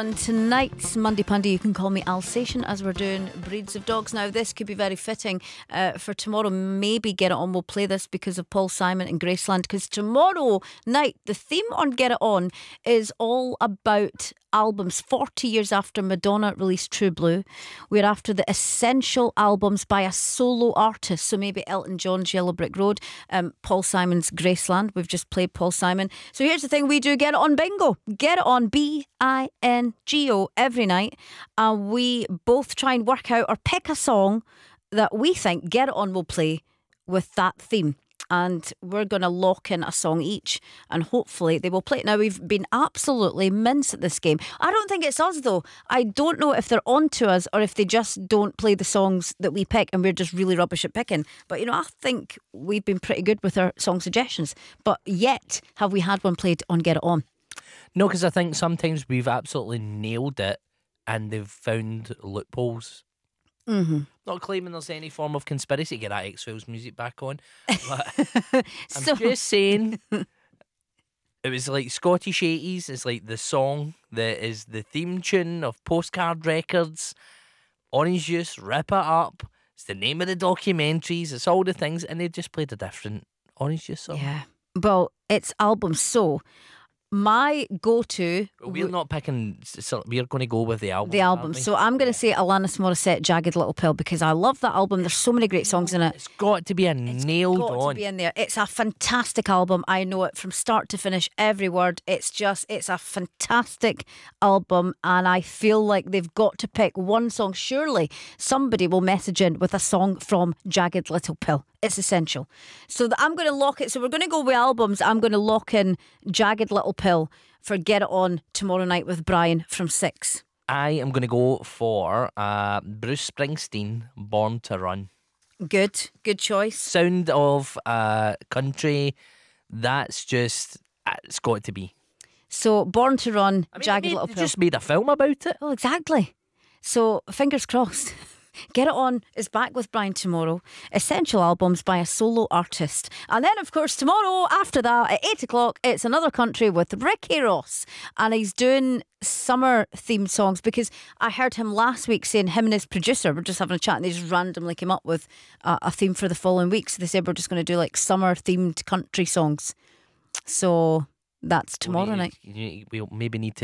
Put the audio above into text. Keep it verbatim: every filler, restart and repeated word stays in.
On tonight's Monday Pundy, you can call me Alsatian, as we're doing breeds of dogs. Now, this could be very fitting uh, for tomorrow. Maybe Get It On will play this because of Paul Simon and Graceland, because tomorrow night the theme on Get It On is all about albums. Forty years after Madonna released True Blue, we're after the essential albums by a solo artist. So maybe Elton John's Yellow Brick Road, um, Paul Simon's Graceland. We've just played Paul Simon. So here's the thing, we do Get It On bingo. Get It On, B I N G O, every night. And we both try and work out or pick a song that we think Get It On will play with that theme. And we're going to lock in a song each, and hopefully they will play it. Now, we've been absolutely mince at this game. I don't think it's us, though. I don't know if they're on to us or if they just don't play the songs that we pick and we're just really rubbish at picking. But, you know, I think we've been pretty good with our song suggestions. But yet, have we had one played on Get It On? No, because I think sometimes we've absolutely nailed it and they've found loopholes. Mm-hmm. Not claiming there's any form of conspiracy to get that X-Files music back on, but I'm So- just saying it was like Scottish eighties is like the song that is the theme tune of Postcard Records, Orange Juice, Rip It Up, it's the name of the documentaries, it's all the things, and they just played a different Orange Juice song. Yeah. Well, it's albums. So my go-to... But we're not picking, so we're going to go with the album. The album. So I'm going to say Alanis Morissette, Jagged Little Pill, because I love that album. There's so many great songs in it. It's got to be a nailed Got on. to be in there. It's a fantastic album. I know it from start to finish, every word. It's just, it's a fantastic album, and I feel like they've got to pick one song. Surely somebody will message in with a song from Jagged Little Pill. It's essential. So that I'm going to lock it. So we're going to go with albums. I'm going to lock in Jagged Little Pill for Get It On tomorrow night with Brian from six. I am going to go for uh, Bruce Springsteen, Born to Run. Good. Good choice. Sound of uh, country, that's just, uh, it's got to be. So Born to Run, I mean, Jagged they made- Little they Pill. just made a film about it. Oh, exactly. So fingers crossed. Get It On is back with Brian tomorrow. Essential albums by a solo artist. And then, of course, tomorrow after that at eight o'clock, it's Another Country with Ricky Ross. And he's doing summer themed songs, because I heard him last week saying him and his producer were just having a chat and they just randomly came up with uh, a theme for the following week. So they said we're just going to do like summer themed country songs. So that's tomorrow We- night. you- We'll maybe need to